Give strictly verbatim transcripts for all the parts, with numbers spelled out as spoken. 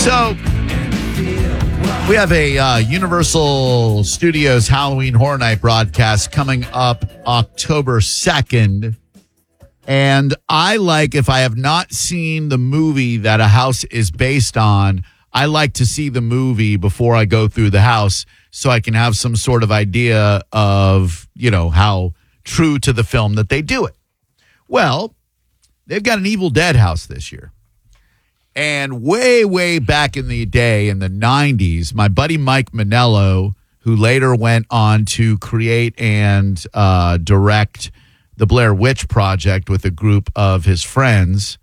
So, we have a uh, Universal Studios Halloween Horror Night broadcast coming up October second. And I like, if I have not seen the movie that a house is based on, I like to see the movie before I go through the house so I can have some sort of idea of, you know, how true to the film that they do it. Well, they've got an Evil Dead house this year. And way, way back in the day, in the nineties, my buddy Mike Manello, who later went on to create and uh, direct the Blair Witch Project with a group of his friends,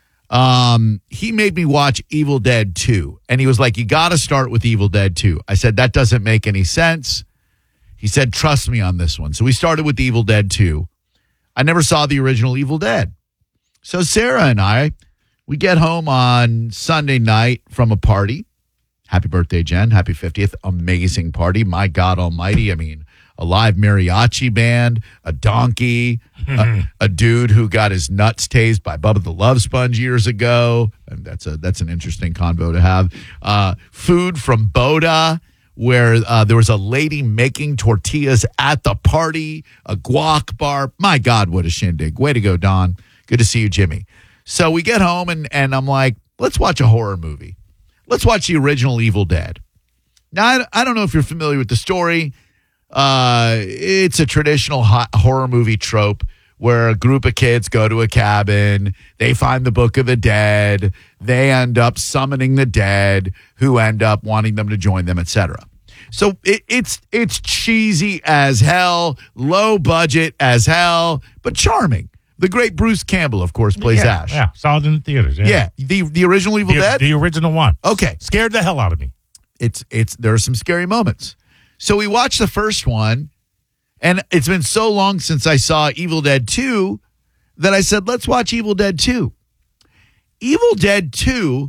um, he made me watch Evil Dead two. And he was like, you got to start with Evil Dead two. I said, that doesn't make any sense. He said, trust me on this one. So we started with Evil Dead two. I never saw the original Evil Dead. So Sarah and I, we get home on Sunday night from a party. Happy birthday, Jen. Happy fiftieth. Amazing party. My God almighty. I mean, a live mariachi band, a donkey, a, a dude who got his nuts tased by Bubba the Love Sponge years ago. And that's a that's an interesting convo to have. Uh, food from Boda, where uh, there was a lady making tortillas at the party, a guac bar. My God, what a shindig. Way to go, Don. Good to see you, Jimmy. So we get home, and, and I'm like, let's watch a horror movie. Let's watch the original Evil Dead. Now, I, I don't know if you're familiar with the story. Uh, it's a traditional ho- horror movie trope where a group of kids go to a cabin. They find the Book of the Dead. They end up summoning the dead who end up wanting them to join them, et cetera. So it, it's it's cheesy as hell, low budget as hell, but charming. The great Bruce Campbell, of course, plays yeah, Ash. Yeah, saw it in the theaters. Yeah, yeah the the original Evil the, Dead? The original one. Okay. Scared the hell out of me. It's it's there are some scary moments. So we watched the first one, and it's been so long since I saw Evil Dead two that I said, let's watch Evil Dead two. Evil Dead two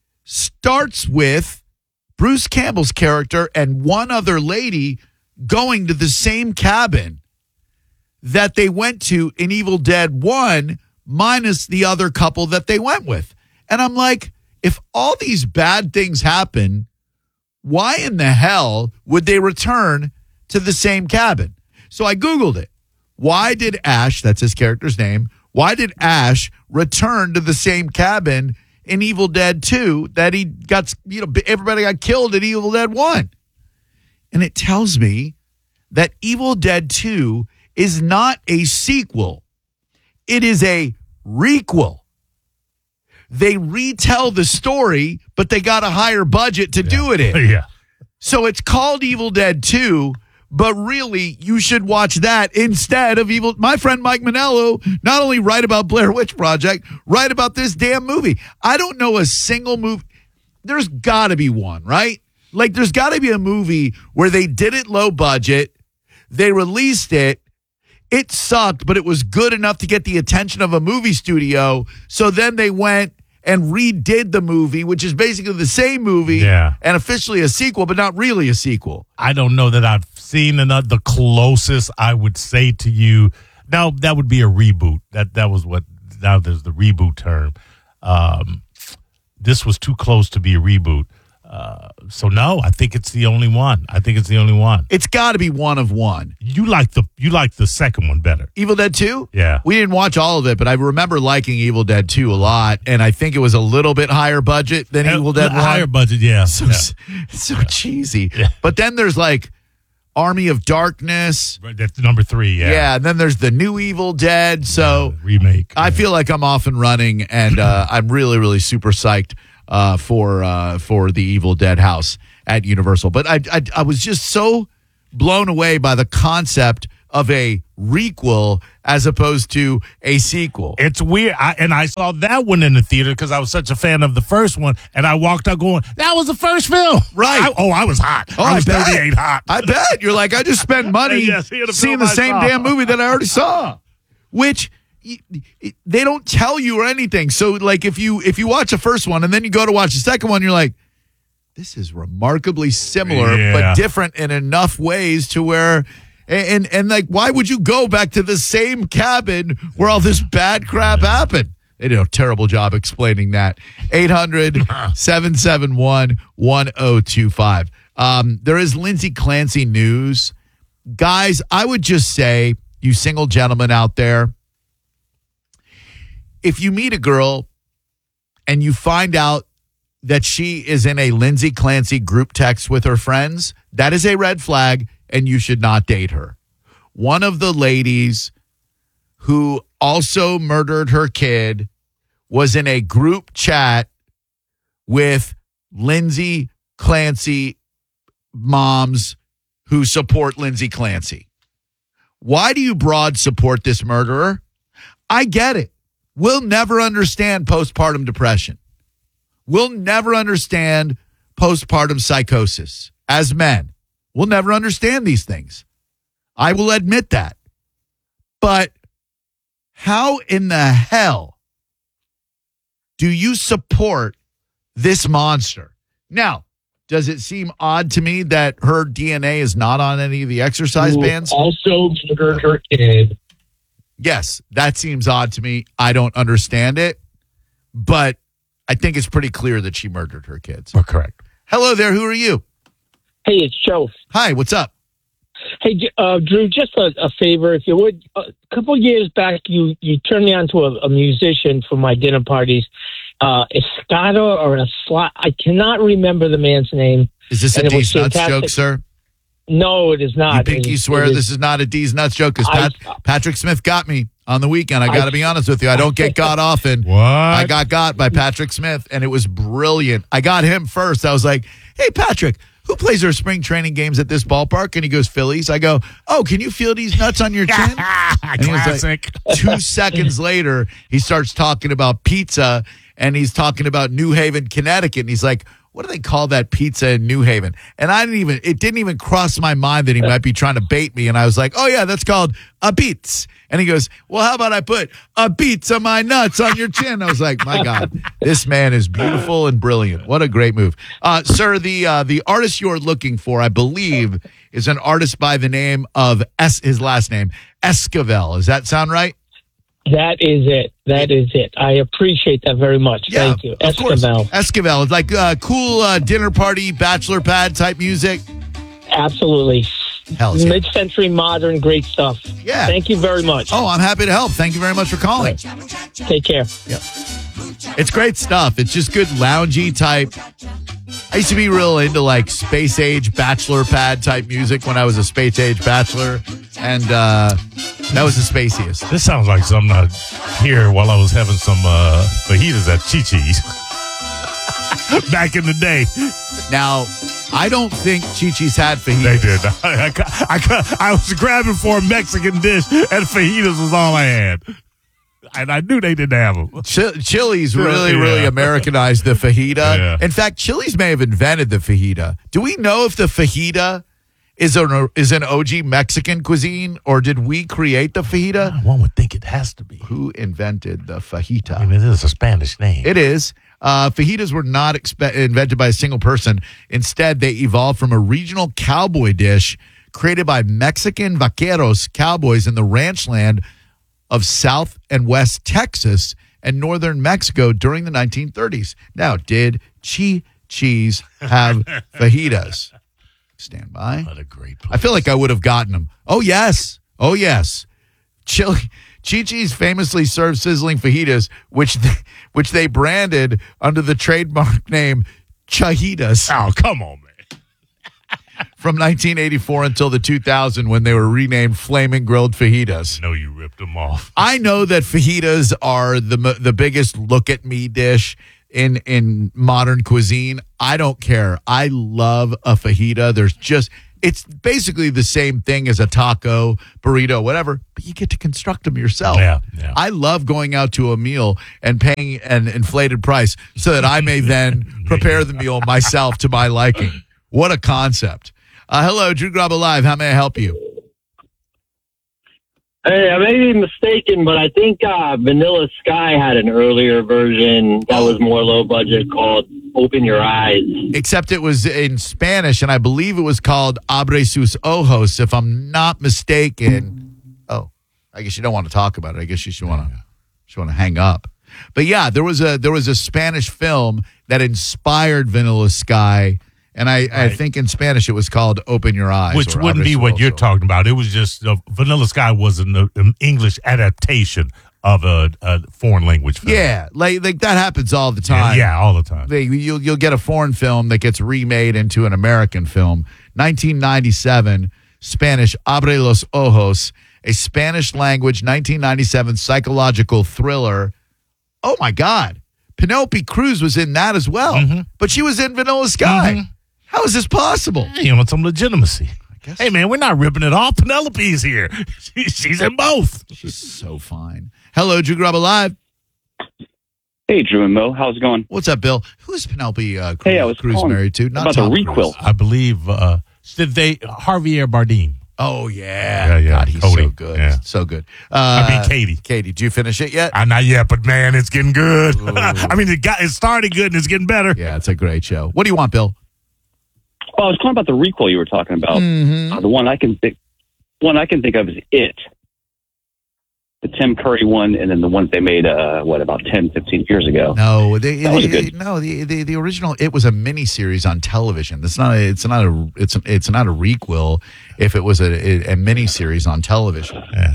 starts with Bruce Campbell's character and one other lady going to the same cabin that they went to in Evil Dead one, minus the other couple that they went with. And I'm like, if all these bad things happen, why in the hell would they return to the same cabin? So I Googled it. Why did Ash, that's his character's name, why did Ash return to the same cabin in Evil Dead two that he got, you know, everybody got killed in Evil Dead one? And it tells me that Evil Dead two is not a sequel. It is a requel. They retell the story, but they got a higher budget to yeah. do it in. Yeah. So it's called Evil Dead two, but really you should watch that instead of Evil. My friend Mike Manello not only write about Blair Witch Project, write about this damn movie. I don't know a single movie. There's got to be one, right? Like there's got to be a movie where they did it low budget, they released it, it sucked, but it was good enough to get the attention of a movie studio. So then they went and redid the movie, which is basically the same movie yeah. and officially a sequel, but not really a sequel. I don't know that I've seen another, the closest I would say to you. Now, that would be a reboot. That that was what, now there's the reboot term. Um, this was too close to be a reboot. Uh, so no, I think it's the only one. I think it's the only one. It's got to be one of one. You like the you like the second one better. Evil Dead two? Yeah. We didn't watch all of it, but I remember liking Evil Dead two a lot, and I think it was a little bit higher budget than Uh, Evil Dead one. Higher budget, yeah. So, yeah. so cheesy. Yeah. But then there's like Army of Darkness. Right, that's number three, yeah. Yeah, and then there's the new Evil Dead. So yeah, remake. I yeah. feel like I'm off and running, and uh, I'm really, really super psyched uh, for uh, for the Evil Dead house at Universal. But I, I I was just so blown away by the concept of a requel as opposed to a sequel. It's weird. I, and I saw that one in the theater because I was such a fan of the first one. And I walked out going, that was the first film. Right. I, oh, I was hot. Oh, I was I bet. thirty-eight hot. I bet. You're like, I just spent money Yeah, seeing a seeing film the I same saw. damn movie that I already saw. Which y- y- they don't tell you or anything. So like if you if you watch the first one and then you go to watch the second one, you're like, this is remarkably similar, Yeah. but different in enough ways to where and, and and like why would you go back to the same cabin where all this bad crap happened? They did a terrible job explaining that. eight hundred, seven seven one, one oh two five. Um, there is Lindsay Clancy news. Guys, I would just say, you single gentlemen out there, if you meet a girl and you find out that she is in a Lindsay Clancy group text with her friends, that is a red flag, and you should not date her. One of the ladies who also murdered her kid was in a group chat with Lindsay Clancy moms who support Lindsay Clancy. Why do you broad support this murderer? I get it. We'll never understand postpartum depression. We'll never understand postpartum psychosis as men. We'll never understand these things. I will admit that. But how in the hell do you support this monster? Now, does it seem odd to me that her D N A is not on any of the exercise Who bands? Also murdered her kid. Yes, that seems odd to me. I don't understand it, but I think it's pretty clear that she murdered her kids. Oh, correct. Hello there. Who are you? Hey, it's Joe. Hi, what's up? Hey, uh, Drew, just a, a favor, if you would. A couple years back, you, you turned me on to a, a musician for my dinner parties. Uh, Escada or a slot. I cannot remember the man's name. Is this a And it was D's Nuts fantastic. joke, sir? No, it is You not. pinky It- swear it is- this is not a D's Nuts joke because I- Pat, Patrick Smith got me on the weekend. I got to I- be honest with you. I don't get got often. What? I got got by Patrick Smith, and it was brilliant. I got him first. I was like, hey, Patrick, who plays their spring training games at this ballpark? And he goes, Phillies. I go, oh, can you feel these nuts on your chin? And he was like- Classic. Two seconds later, he starts talking about pizza, and he's talking about New Haven, Connecticut. And he's like, what do they call that pizza in New Haven? And I didn't even, it didn't even cross my mind that he might be trying to bait me. And I was like, oh, yeah, that's called a beats. And he goes, well, how about I put a beats on my nuts on your chin? I was like, my God, this man is beautiful and brilliant. What a great move. Uh, sir, the uh, the artist you're looking for, I believe, is an artist by the name of, es- his last name, Esquivel. Does that sound right? That is it. That is it. I appreciate that very much. Thank you. Of course. Esquivel. Esquivel. It's like uh, cool uh, dinner party, bachelor pad type music. Absolutely. Hell yeah. Mid-century modern, great stuff. Yeah. Thank you very much. Oh, I'm happy to help. Thank you very much for calling. Take care. It's great stuff. It's just good loungy type. I used to be real into like space age bachelor pad type music when I was a space age bachelor. And uh, that was the spaciest. This sounds like something I hear while I was having some uh, fajitas at Chi-Chi's back in the day. Now, I don't think Chi-Chi's had fajitas. They did. I, I, I, I was grabbing for a Mexican dish, and fajitas was all I had. And I knew they didn't have them. Ch- Chili's really, Yeah. really Americanized the fajita. Yeah. In fact, Chili's may have invented the fajita. Do we know if the fajita is an, is an O G Mexican cuisine, or did we create the fajita? One would think it has to be. Who invented the fajita? I mean, it is a Spanish name. It is. Uh, fajitas were not expe- invented by a single person. Instead, they evolved from a regional cowboy dish created by Mexican vaqueros, cowboys in the ranch land of South and West Texas and northern Mexico during the nineteen thirties. Now, did Chi-Chi's have fajitas? Stand by. What a great place. I feel like I would have gotten them. Oh, yes. Oh, yes. Chili. Chi-Chi's famously served sizzling fajitas, which they, which they branded under the trademark name Chajitas Oh, come on, man. from nineteen eighty-four until the two thousand when they were renamed Flaming Grilled Fajitas. I know you ripped them off. I know that fajitas are the mo- the biggest look at me dish in in modern cuisine. I don't care. I love a fajita. There's just it's basically the same thing as a taco, burrito, whatever, but you get to construct them yourself. Yeah, yeah. I love going out to a meal and paying an inflated price so that I may then prepare the meal myself to my liking. What a concept. Uh, hello, Drew Graba Live. How may I help you? Hey, I may be mistaken, but I think uh, Vanilla Sky had an earlier version that was more low budget called Open Your Eyes. Except it was in Spanish, and I believe it was called Abre sus ojos, if I'm not mistaken. Oh, I guess you don't want to talk about it. I guess you should want to should want to hang up. But yeah, there was a there was a Spanish film that inspired Vanilla Sky, and I, I think in Spanish it was called Open Your Eyes. Which or wouldn't be Abre what sus you're ojos. talking about. It was just uh, Vanilla Sky was an, uh, an English adaptation of a, a foreign language film. Yeah, like like that happens all the yeah, time. yeah, all the time. They, you'll you'll get a foreign film that gets remade into an American film. nineteen ninety-seven, Spanish Abre los Ojos, a Spanish language nineteen ninety-seven psychological thriller. Oh my God, Penelope Cruz was in that as well, Mm-hmm. but she was in Vanilla Sky. Mhm. How is this possible? Hey, you want some legitimacy? guess- Hey, man, we're not ripping it off. Penelope's here. She, she's in both. She's so fine. Hello, Drew Grub Alive. Hey, Drew and Mo, how's it going? What's up, Bill? Who is Penelope uh, Cruz, Hey, I was Cruz calling married to? Not about the Tom requel. Cruise. I believe uh, did they Javier Bardem. Oh yeah, Yeah, yeah, God, he's Cody. so good, Yeah. so good. Uh, I mean, Katie. Katie, did you finish it yet? Uh, not yet, but man, it's getting good. I mean, it got it started good and it's getting better. Yeah, it's a great show. What do you want, Bill? Well, I was calling about the requel you were talking about. Mm-hmm. Uh, the one I can think, one I can think of is It, the Tim Curry one, and then the ones they made, uh, what, about ten, fifteen years ago. No, they, That was they- good. no, the, the the original. It was a mini series on television. It's not. A, it's not a. It's it's not a requel. If it was a a mini series on television. Yeah.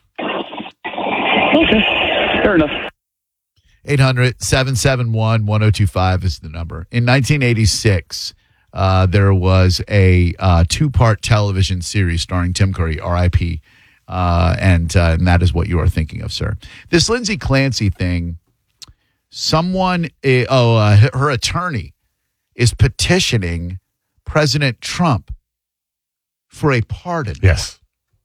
Okay, fair enough. eight hundred, seven seven one, one oh two five is the number. In nineteen eighty-six, uh, there was a uh, two-part television series starring Tim Curry, R I P, uh, and, uh, and that is what you are thinking of, sir. This Lindsay Clancy thing, someone, uh, oh, uh, her attorney is petitioning President Trump for a pardon. Yes.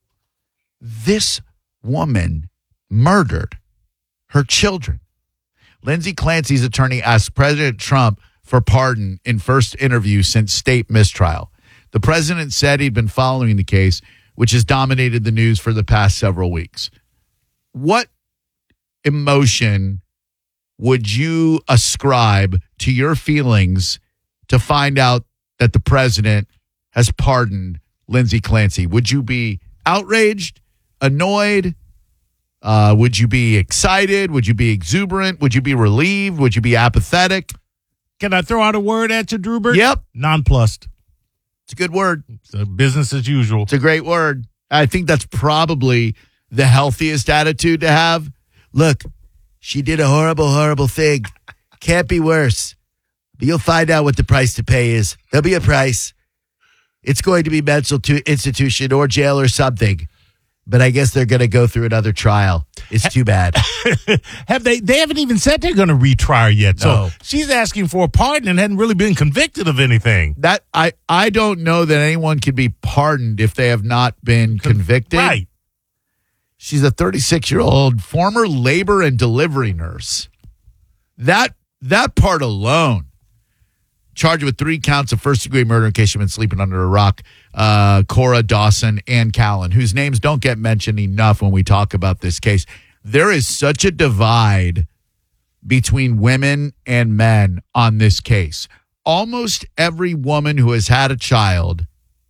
This woman murdered her children. Lindsay Clancy's attorney asked President Trump for pardon in first interview since state mistrial. The president said he'd been following the case, which has dominated the news for the past several weeks. What emotion would you ascribe to your feelings to find out that the president has pardoned Lindsay Clancy? Would you be outraged, annoyed? Uh, would you be excited? Would you be exuberant? Would you be relieved? Would you be apathetic? Can I throw out a word at you, Drewbert? Yep. Nonplussed. It's a good word. So business as usual. It's a great word. I think that's probably the healthiest attitude to have. Look, she did a horrible, horrible thing. Can't be worse. But you'll find out what the price to pay is. There'll be a price. It's going to be mental to institution or jail or something. But I guess they're going to go through another trial. It's too bad. Have they? They haven't even said they're going to retry her yet. No. So she's asking for a pardon and hadn't really been convicted of anything. That I, I don't know that anyone can be pardoned if they have not been convicted. Right. She's a thirty-six-year-old former labor and delivery nurse. That that part alone, charged with three counts of first-degree murder in case you've been sleeping under a rock. Uh, Cora Dawson and Callan, whose names don't get mentioned enough when we talk about this case. There is such a divide between women and men on this case. Almost every woman who has had a child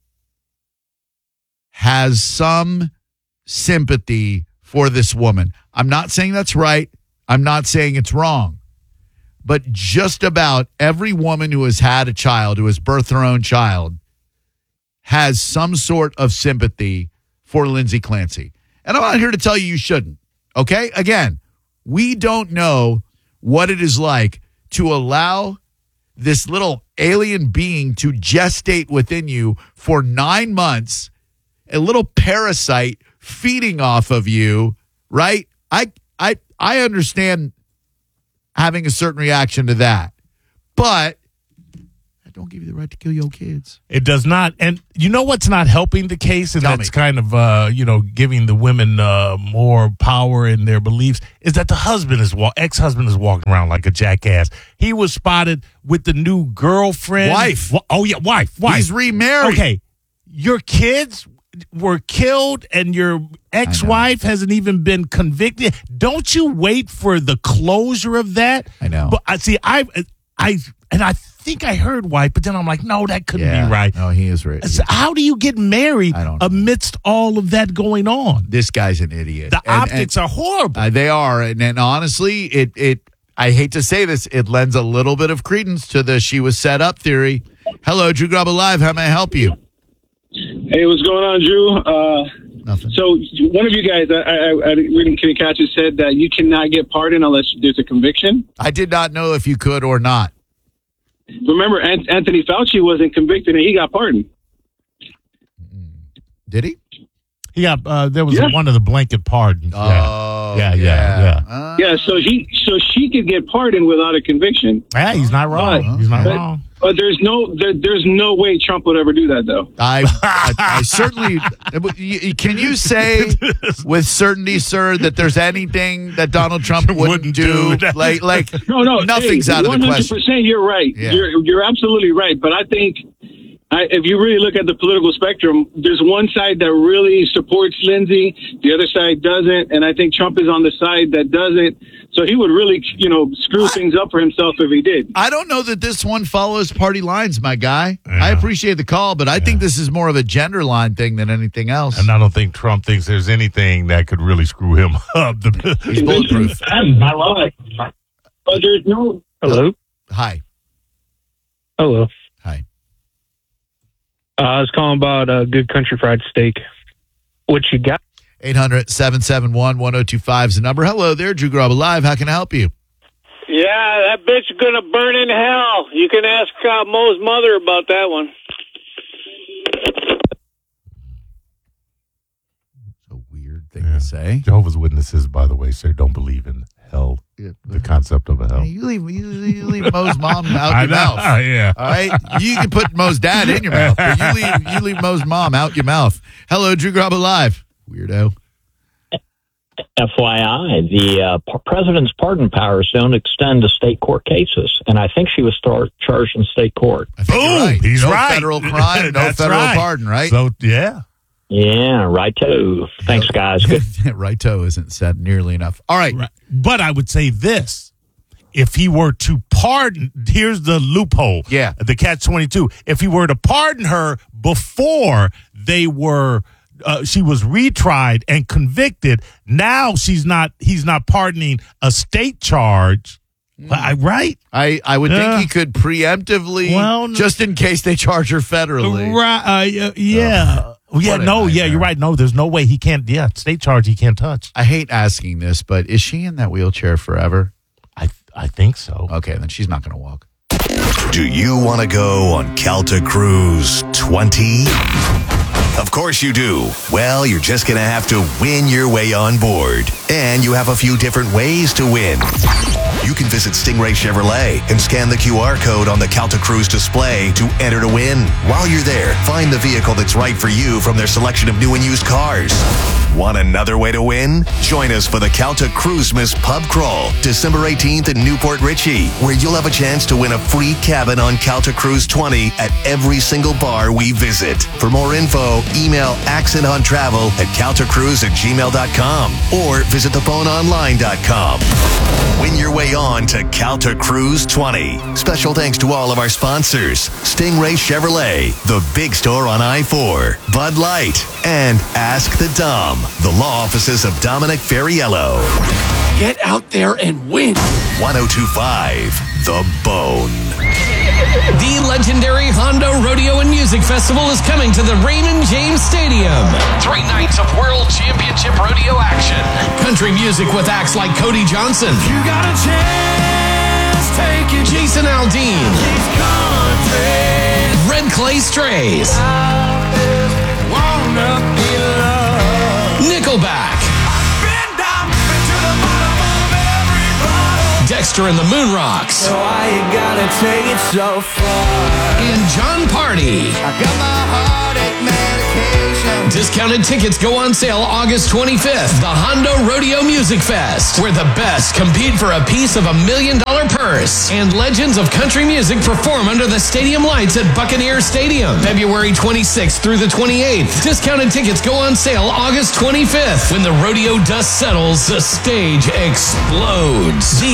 has some sympathy for this woman. I'm not saying that's right. I'm not saying it's wrong. But just about every woman who has had a child, who has birthed her own child, has some sort of sympathy for Lindsay Clancy. And I'm not here to tell you you shouldn't. Okay? Again, we don't know what it is like to allow this little alien being to gestate within you for nine months, a little parasite feeding off of you, right? I I I understand having a certain reaction to that. But that don't give you the right to kill your kids. It does not. And you know what's not helping the case, and Tell that's me. kind of, uh, you know, giving the women uh, more power in their beliefs, is that the husband is, wa- ex-husband is walking around like a jackass. He was spotted with the new girlfriend. Wife. Wa- Oh, yeah, wife, wife. He's remarried. Okay, your kids were killed and your ex-wife hasn't even been convicted. Don't you wait for the closure of that? I know. But I see, I I and I think I heard white, but then I'm like, no, that couldn't Yeah. be right. No, he is right. So how do you get married I don't know. amidst all of that going on? This guy's an idiot. The And- optics and, are horrible. uh, they are, and, and honestly, it it. I hate to say this, it lends a little bit of credence to the "she was set up" theory. Hello, Drew Grub Live. How may I help you? Hey, what's going on, Drew? Uh, Nothing. so one of you guys, I, I, I didn't really catch it, said that you cannot get pardoned unless there's a conviction. I did not know if you could or not. Remember, An- Anthony Fauci wasn't convicted and he got pardoned. Did he? Yeah, uh, there was Yeah. one of the blanket pardons. Oh, yeah, yeah, yeah. Uh, Yeah, so he, so she could get pardoned without a conviction. Yeah, he's not wrong. But- he's not but- wrong. But there's no, there, there's no way Trump would ever do that, though. I, I, I certainly. Can you say with certainty, sir, that there's anything that Donald Trump wouldn't, Wouldn't do? do. Like, like No, no, nothing's hey, out of the question. one hundred percent you're right. Yeah. You're, you're absolutely right. But I think I, if you really look at the political spectrum, there's one side that really supports Lindsey, the other side doesn't, and I think Trump is on the side that doesn't. So he would really, you know, screw things up for himself if he did. I don't know that this one follows party lines, my guy. Yeah. I appreciate the call, but I think this is more of a gender line thing than anything else. And I don't think Trump thinks there's anything that could really screw him up. He's bulletproof. I love it. But there's no. Hello. Hi. Hello. Hi. Uh, I was calling about uh, Good Country Fried Steak. What you got? eight hundred, seven seven one, one oh two five is the number. Hello there, Drew Grub Live. How can I help you? Yeah, that bitch is gonna burn in hell. You can ask uh, Mo's mother about that one. It's a weird thing to say. Jehovah's Witnesses, by the way, say don't believe in hell, Yeah, the concept of a hell. Hey, you leave you, you leave Mo's mom out I your know, mouth. yeah. All right, you can put Mo's dad in your mouth, but you leave you leave Mo's mom out your mouth. Hello, Drew Grub Live. Weirdo. F Y I, the uh, p- president's pardon powers don't extend to state court cases, and I think she was start, charged in state court. I think you're Boom! right. He's no right. federal crime, no That's federal right. pardon, right? So, yeah. Yeah, right too. Thanks, guys. Good. Righto isn't said nearly enough. All right. Right. But I would say this. If he were to pardon, here's the loophole. Yeah. The catch twenty-two. If he were to pardon her before they were, uh, she was retried and convicted, now she's not, he's not pardoning a state charge. I, right? I, I would Yeah. think he could preemptively, Well, no. just in case they charge her federally. Right. Uh, yeah. Uh, yeah. what a No, yeah, nightmare. you're right. No, there's no way he can't, yeah, state charge he can't touch. I hate asking this, but is she in that wheelchair forever? I, I think so. Okay, then she's not going to walk. Do you want to go on Calta Cruise twenty? Of course you do. Well, you're just going to have to win your way on board. And you have a few different ways to win. You can visit Stingray Chevrolet and scan the Q R code on the Calta Cruise display to enter to win. While you're there, find the vehicle that's right for you from their selection of new and used cars. Want another way to win? Join us for the Calta Cruisemas Pub Crawl, December eighteenth in Newport Richey, where you'll have a chance to win a free cabin on Calta Cruise twenty at every single bar we visit. For more info, email accent on travel at caltacruise at gmail dot com or visit the phone online dot com. Win your way on to Calta Cruise twenty. Special thanks to all of our sponsors, Stingray Chevrolet, the big store on I four, Bud Light, and Ask the Dom, the law offices of Dominic Ferriello. Get out there and win. ten twenty-five, The Bone. The legendary Hondo Rodeo and Music Festival is coming to the Raymond James Stadium. Three nights of World Championship Rodeo action. Country music with acts like Cody Johnson. You got a chance, take it. Jason Aldean. Red Clay Strays. Nickelback. Dexter and the Moon Rocks. So why you gotta take it so far? And John Party. I got my heartache medication. Discounted tickets go on sale August twenty-fifth. The Hondo Rodeo Music Fest, where the best compete for a piece of a million dollar purse. And legends of country music perform under the stadium lights at Buccaneer Stadium, February twenty-sixth through the twenty-eighth. Discounted tickets go on sale August twenty-fifth. When the rodeo dust settles, the stage explodes. The Hondo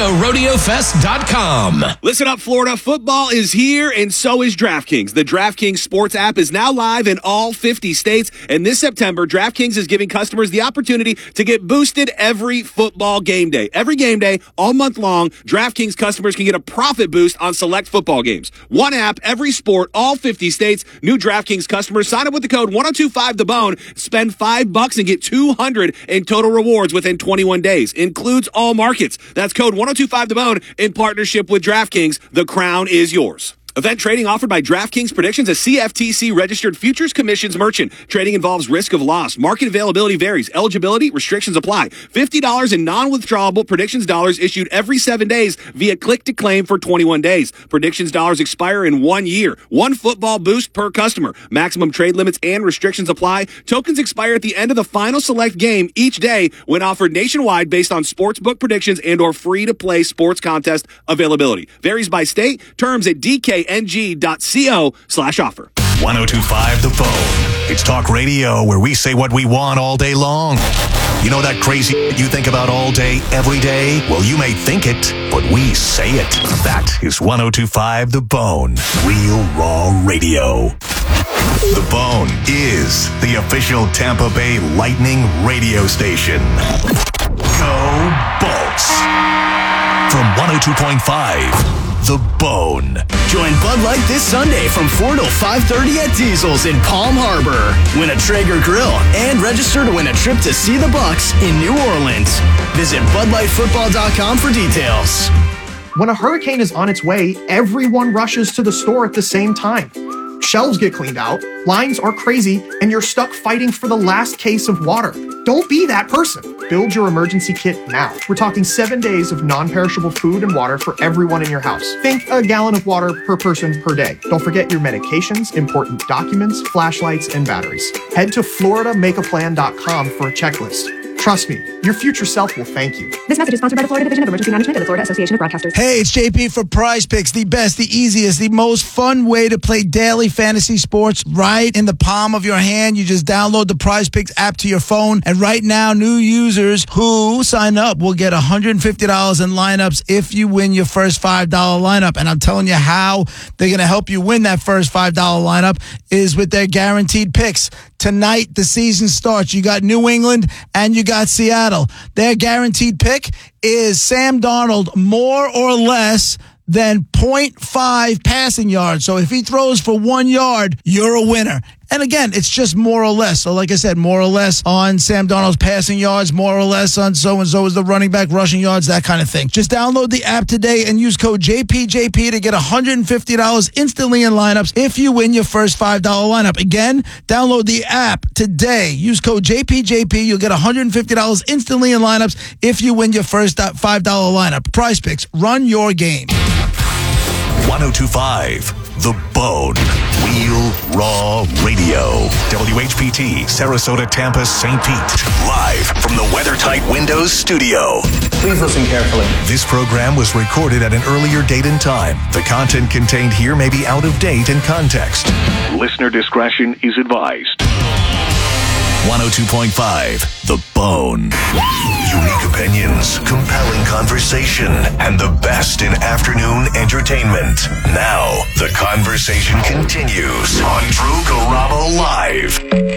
Orlando Rodeo Fest dot com. Listen up, Florida. Football is here, and so is DraftKings. The DraftKings Sports app is now live in all fifty states, and this September, DraftKings is giving customers the opportunity to get boosted every football game day. Every game day, all month long, DraftKings customers can get a profit boost on select football games. One app, every sport, all fifty states. New DraftKings customers sign up with the code one oh two five the bone, spend five bucks and get two hundred in total rewards within twenty-one days. Includes all markets. That's code one oh two five the bone in partnership with DraftKings. The crown is yours. Event trading offered by DraftKings Predictions, a C F T C-registered futures commissions merchant. Trading involves risk of loss. Market availability varies. Eligibility restrictions apply. fifty dollars in non-withdrawable predictions dollars issued every seven days via click-to-claim for twenty-one days. Predictions dollars expire in one year. One football boost per customer. Maximum trade limits and restrictions apply. Tokens expire at the end of the final select game each day when offered nationwide based on sportsbook predictions and or free-to-play sports contest availability. Varies by state. Terms at D K N G dot co slash offer. one oh two point five The Bone. It's talk radio where we say what we want all day long. You know that crazy you think about all day, every day? Well, you may think it, but we say it. That is one oh two point five The Bone. Real raw radio. The Bone is the official Tampa Bay Lightning radio station. Go Bolts. From one oh two point five The Bone. Join Bud Light this Sunday from four till five thirty at Diesel's in Palm Harbor. Win a Traeger grill and register to win a trip to see the Bucks in New Orleans. Visit Bud Light Football dot com for details. When a hurricane is on its way, everyone rushes to the store at the same time. Shelves get cleaned out, lines are crazy, and you're stuck fighting for the last case of water. Don't be that person. Build your emergency kit now. We're talking seven days of non-perishable food and water for everyone in your house. Think a gallon of water per person per day. Don't forget your medications, important documents, flashlights, and batteries. Head to Florida Make A Plan dot com for a checklist. Trust me, your future self will thank you. This message is sponsored by the Florida Division of Emergency Management and the Florida Association of Broadcasters. Hey, it's J P for Prize Picks, the best, the easiest, the most fun way to play daily fantasy sports right in the palm of your hand. You just download the Prize Picks app to your phone, and right now, new users who sign up will get one hundred fifty dollars in lineups if you win your first five dollar lineup. And I'm telling you how they're going to help you win that first five dollar lineup is with their guaranteed picks. Tonight, the season starts. You got New England and you got Seattle. Their guaranteed pick is Sam Darnold more or less than point five passing yards. So if he throws for one yard, you're a winner. And again, it's just more or less. So like I said, more or less on Sam Darnold's passing yards, more or less on so-and-so is the running back rushing yards, that kind of thing. Just download the app today and use code J P J P to get one hundred fifty dollars instantly in lineups if you win your first five dollar lineup. Again, download the app today. Use code J P J P. You'll get one hundred fifty dollars instantly in lineups if you win your first five dollar lineup. Prize Picks. Run your game. one oh two point five The Bone. Real Raw Radio. W H P T, Sarasota, Tampa, Saint Pete. Live from the WeatherTight Windows studio. Please listen carefully. This program was recorded at an earlier date and time. The content contained here may be out of date in context. Listener discretion is advised. one oh two point five The Bone. Unique opinions, compelling conversation, and the best in afternoon entertainment. Now, the conversation continues on Drew Garabo Live.